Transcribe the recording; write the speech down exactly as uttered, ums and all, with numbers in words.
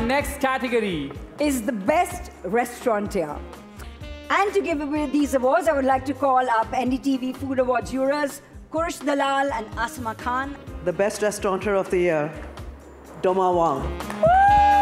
next category is the best restaurateur. And to give away these awards, I would like to call up N D T V Food Award jurors, Kurish Dalal and Asma Khan. The best restaurateur of the year, Doma Wang.